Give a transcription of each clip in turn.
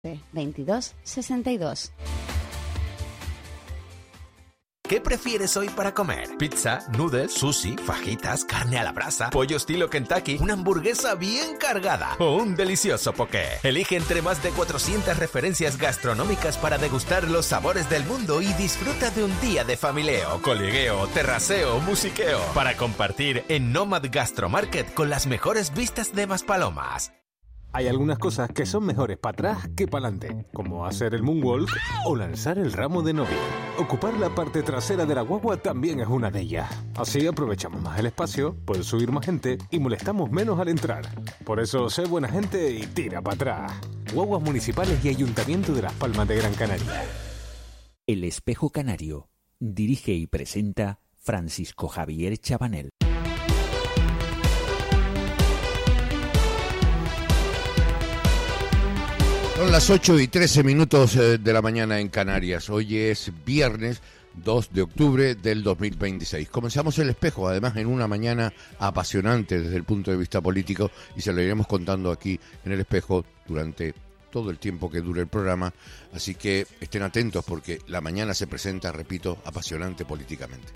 22 62. ¿Qué prefieres hoy para comer? ¿Pizza, noodles, sushi, fajitas, carne a la brasa, pollo estilo Kentucky, una hamburguesa bien cargada o un delicioso poké? Elige entre más de 400 referencias gastronómicas para degustar los sabores del mundo y disfruta de un día de familieo, colegueo, terraceo, musiqueo para compartir en Nomad Gastromarket con las mejores vistas de Maspalomas. Hay algunas cosas que son mejores para atrás que para adelante, como hacer el moonwalk o lanzar el ramo de novia. Ocupar la parte trasera de la guagua también es una de ellas. Así aprovechamos más el espacio, puede subir más gente y molestamos menos al entrar. Por eso, sé buena gente y tira para atrás. Guaguas municipales y Ayuntamiento de Las Palmas de Gran Canaria. El Espejo Canario. Dirige y presenta Francisco Javier Chabanel. Son las 8:13 de la mañana en Canarias. Hoy es viernes 2 de octubre del 2026. Comenzamos El Espejo, además en una mañana apasionante desde el punto de vista político, y se lo iremos contando aquí en El Espejo durante todo el tiempo que dure el programa. Así que estén atentos porque la mañana se presenta, repito, apasionante políticamente.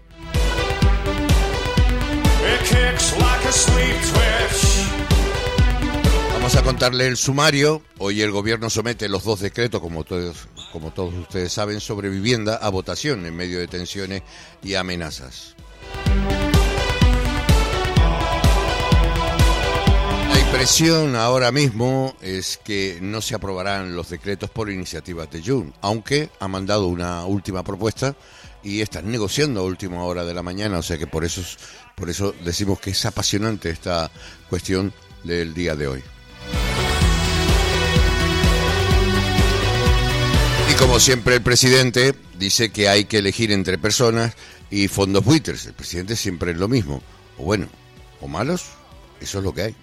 Vamos a contarle el sumario. Hoy el gobierno somete los 2 decretos, como todos ustedes saben, sobre vivienda a votación en medio de tensiones y amenazas. La impresión ahora mismo es que no se aprobarán los decretos por iniciativas de Junts, aunque ha mandado una última propuesta y están negociando a última hora de la mañana, o sea que por eso decimos que es apasionante esta cuestión del día de hoy. Y como siempre el presidente dice que hay que elegir entre personas y fondos buitres. El presidente siempre es lo mismo, o bueno, o malos, eso es lo que hay.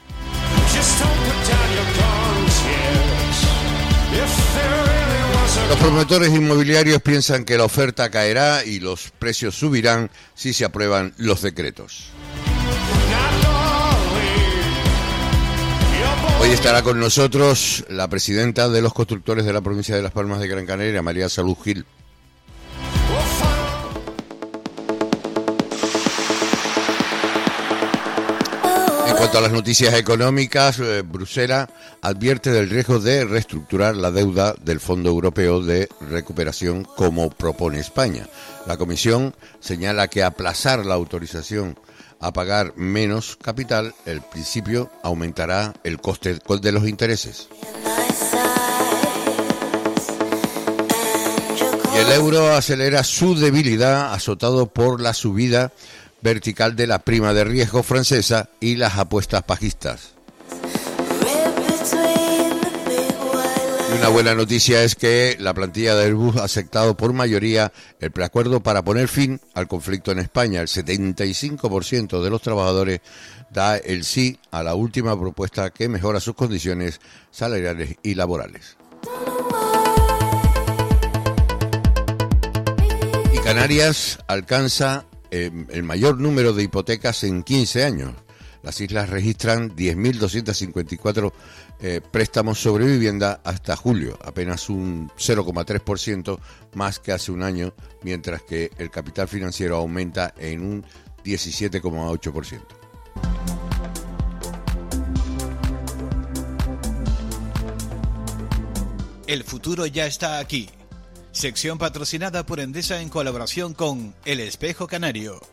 Los promotores inmobiliarios piensan que la oferta caerá y los precios subirán si se aprueban los decretos. Hoy estará con nosotros la presidenta de los constructores de la provincia de Las Palmas de Gran Canaria, María Salud Gil. En cuanto a las noticias económicas, Bruselas advierte del riesgo de reestructurar la deuda del Fondo Europeo de Recuperación como propone España. La Comisión señala que aplazar la autorización a pagar menos capital, el principio aumentará el coste de los intereses. Y el euro acelera su debilidad, azotado por la subida vertical de la prima de riesgo francesa y las apuestas bajistas. Y una buena noticia es que la plantilla de Airbus ha aceptado por mayoría el preacuerdo para poner fin al conflicto en España. El 75% de los trabajadores da el sí a la última propuesta que mejora sus condiciones salariales y laborales. Y Canarias alcanza el mayor número de hipotecas en 15 años. Las islas registran 10.254 préstamos sobre vivienda hasta julio, apenas un 0,3% más que hace un año, mientras que el capital financiero aumenta en un 17,8%. El futuro ya está aquí. Sección patrocinada por Endesa en colaboración con El Espejo Canario.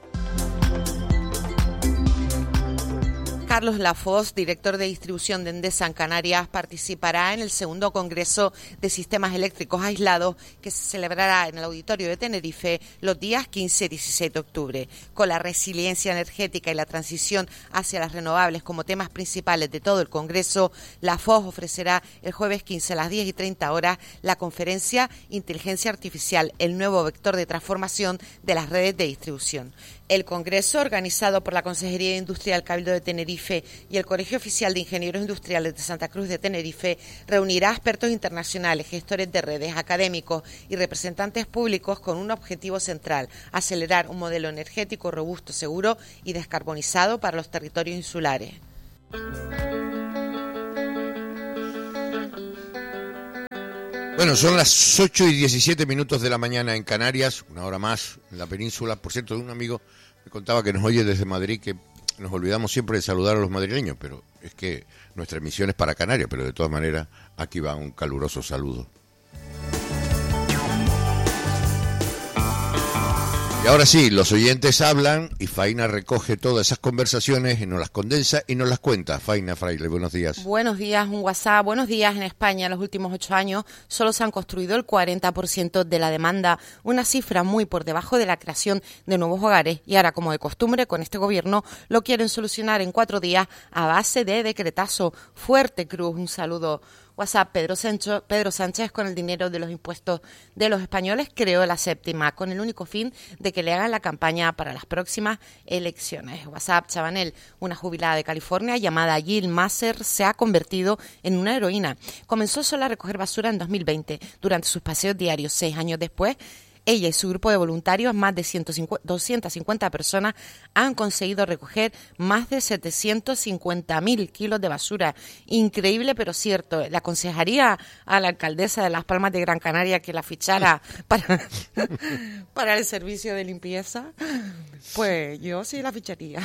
Carlos Lafoz, director de distribución de Endesa en Canarias, participará en el segundo Congreso de Sistemas Eléctricos Aislados que se celebrará en el Auditorio de Tenerife los días 15 y 16 de octubre. Con la resiliencia energética y la transición hacia las renovables como temas principales de todo el Congreso, Lafoz ofrecerá el jueves 15 a las 10:30 horas la conferencia Inteligencia Artificial, el nuevo vector de transformación de las redes de distribución. El Congreso, organizado por la Consejería de Industria del Cabildo de Tenerife y el Colegio Oficial de Ingenieros Industriales de Santa Cruz de Tenerife, reunirá a expertos internacionales, gestores de redes, académicos y representantes públicos con un objetivo central: acelerar un modelo energético robusto, seguro y descarbonizado para los territorios insulares. Bueno, son las 8:17 de la mañana en Canarias, una hora más en la península. Por cierto, un amigo me contaba que nos oye desde Madrid, que nos olvidamos siempre de saludar a los madrileños, pero es que nuestra emisión es para Canarias, pero de todas maneras aquí va un caluroso saludo. Y ahora sí, los oyentes hablan y Faina recoge todas esas conversaciones y nos las condensa y nos las cuenta. Faina Fraile, buenos días. Buenos días, un WhatsApp. Buenos días. En España, en los últimos 8 años, solo se han construido el 40% de la demanda, una cifra muy por debajo de la creación de nuevos hogares. Y ahora, como de costumbre, con este gobierno, lo quieren solucionar en 4 días a base de decretazo. Fuerte Cruz, un saludo. WhatsApp, Pedro Sánchez, con el dinero de los impuestos de los españoles, creó la séptima, con el único fin de que le hagan la campaña para las próximas elecciones. WhatsApp, Chabanel, una jubilada de California llamada Jill Masser, se ha convertido en una heroína. Comenzó sola a recoger basura en 2020, durante sus paseos diarios. 6 años después, ella y su grupo de voluntarios, más de 250 personas, han conseguido recoger más de 750.000 kilos de basura. Increíble, pero cierto. ¿Le aconsejaría a la alcaldesa de Las Palmas de Gran Canaria que la fichara para el servicio de limpieza? Pues yo sí la ficharía.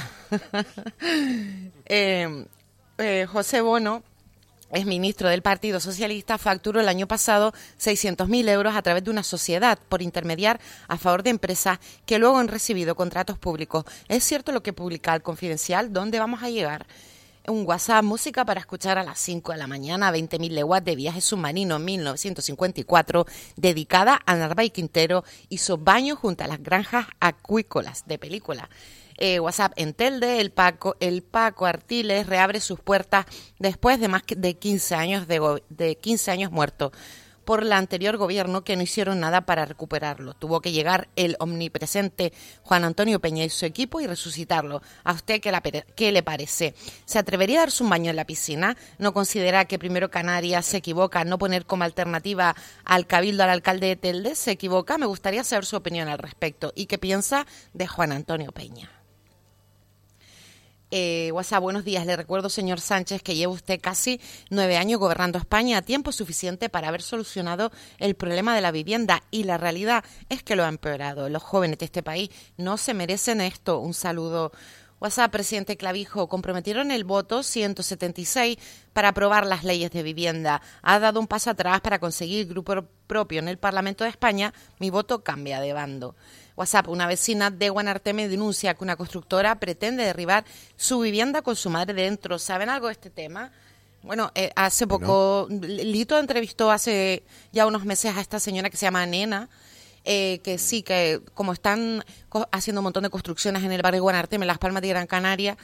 José Bono, es ministro del Partido Socialista, facturó el año pasado 600.000 euros a través de una sociedad por intermediar a favor de empresas que luego han recibido contratos públicos. ¿Es cierto lo que publica el Confidencial? ¿Dónde vamos a llegar? Un WhatsApp, música para escuchar a las 5 de la mañana, 20.000 leguas de viaje submarino en 1954, dedicada a Narváez Quintero y sus baños junto a las granjas acuícolas de película. WhatsApp, en Telde, el Paco Artiles reabre sus puertas después de más de 15 años muerto por el anterior gobierno, que no hicieron nada para recuperarlo. Tuvo que llegar el omnipresente Juan Antonio Peña y su equipo y resucitarlo. ¿A usted qué le parece? ¿Se atrevería a darse un baño en la piscina? ¿No considera que primero Canarias se equivoca al no poner como alternativa al Cabildo al alcalde de Telde? ¿Se equivoca? Me gustaría saber su opinión al respecto. ¿Y qué piensa de Juan Antonio Peña? WhatsApp, buenos días. Le recuerdo, señor Sánchez, que lleva usted casi 9 años gobernando España, tiempo suficiente para haber solucionado el problema de la vivienda, y la realidad es que lo ha empeorado. Los jóvenes de este país no se merecen esto. Un saludo. WhatsApp, presidente Clavijo, comprometieron el voto 176 para aprobar las leyes de vivienda. Ha dado un paso atrás para conseguir grupo propio en el Parlamento de España. Mi voto cambia de bando. WhatsApp, una vecina de Guanarteme denuncia que una constructora pretende derribar su vivienda con su madre dentro. ¿Saben algo de este tema? Bueno, hace poco, Lito entrevistó hace ya unos meses a esta señora que se llama Nena, que sí, que como están haciendo un montón de construcciones en el barrio Guanarteme, en Las Palmas de Gran Canaria,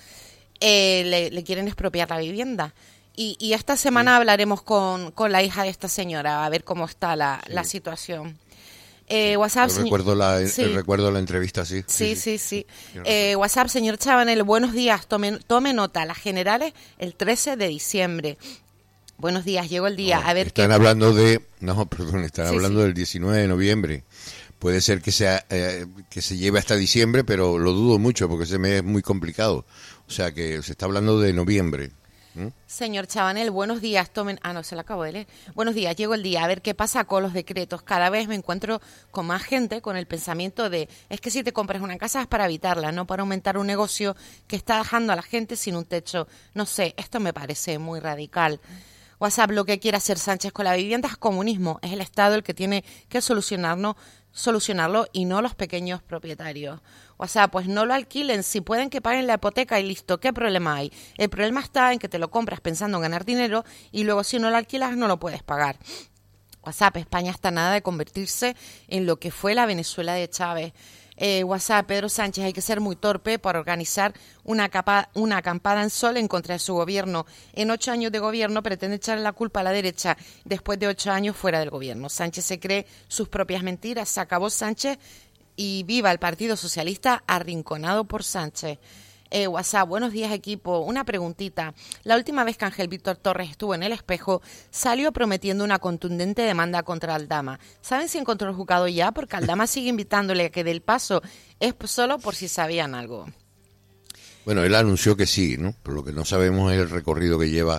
le quieren expropiar la vivienda. Y esta semana hablaremos con la hija de esta señora, a ver cómo está la situación. WhatsApp, recuerdo la entrevista, sí. Sí. WhatsApp, señor Chabanel, buenos días. Tome nota, las generales el 13 de diciembre. Buenos días, llegó el día. A ver, están hablando hablando del 19 de noviembre. Puede ser que se lleve hasta diciembre, pero lo dudo mucho porque ese mes es muy complicado. O sea que se está hablando de noviembre. Señor Chabanel, buenos días. Se la acabo de leer. Buenos días, llegó el día. A ver qué pasa con los decretos. Cada vez me encuentro con más gente con el pensamiento de, es que si te compras una casa es para habitarla, no para aumentar un negocio que está dejando a la gente sin un techo. No sé, esto me parece muy radical. WhatsApp, lo que quiere hacer Sánchez con la vivienda es comunismo. Es el Estado el que tiene que solucionarlo y no los pequeños propietarios. WhatsApp, pues no lo alquilen, si pueden que paguen la hipoteca y listo. ¿Qué problema hay? El problema está en que te lo compras pensando en ganar dinero y luego si no lo alquilas no lo puedes pagar. WhatsApp, España está nada de convertirse en lo que fue la Venezuela de Chávez. WhatsApp, Pedro Sánchez, hay que ser muy torpe para organizar una acampada en Sol en contra de su gobierno. En 8 años de gobierno pretende echarle la culpa a la derecha después de 8 años fuera del gobierno. Sánchez se cree sus propias mentiras. Se acabó Sánchez y viva el Partido Socialista arrinconado por Sánchez. WhatsApp, buenos días equipo, una preguntita. La última vez que Ángel Víctor Torres estuvo en El Espejo, salió prometiendo una contundente demanda contra Aldama. ¿Saben si encontró el juzgado ya? Porque Aldama sigue invitándole a que dé el paso. Es solo por si sabían algo. Bueno, él anunció que sí, ¿no? Pero lo que no sabemos es el recorrido que lleva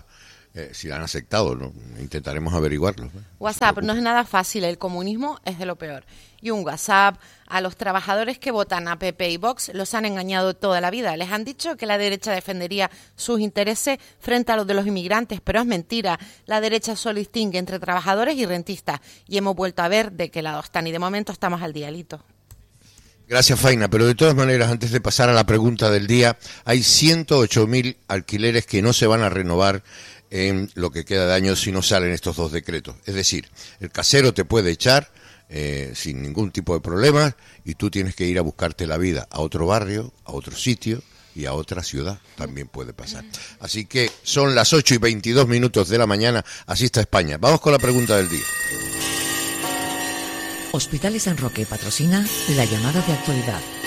si la han aceptado, ¿no? Intentaremos averiguarlo, ¿no? WhatsApp no es nada fácil, el comunismo es de lo peor. Y un WhatsApp, a los trabajadores que votan a PP y Vox los han engañado toda la vida. Les han dicho que la derecha defendería sus intereses frente a los de los inmigrantes, pero es mentira. La derecha solo distingue entre trabajadores y rentistas. Y hemos vuelto a ver de qué lado están. Y de momento estamos al dialito. Gracias, Faina. Pero de todas maneras, antes de pasar a la pregunta del día, hay 108.000 alquileres que no se van a renovar en lo que queda de año si no salen estos dos decretos. Es decir, el casero te puede echar sin ningún tipo de problemas y tú tienes que ir a buscarte la vida a otro barrio, a otro sitio y a otra ciudad. También puede pasar. Así que son las 8:22 de la mañana. Así está España. Vamos con la pregunta del día. Hospitales San Roque patrocina la llamada de actualidad.